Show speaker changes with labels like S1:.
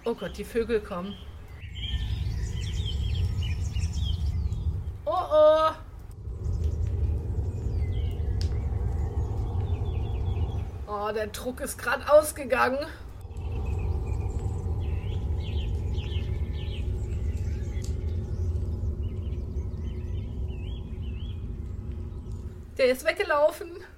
S1: Oh Gott, die Vögel kommen. Oh oh. Oh, der Druck ist gerade ausgegangen. Der ist weggelaufen.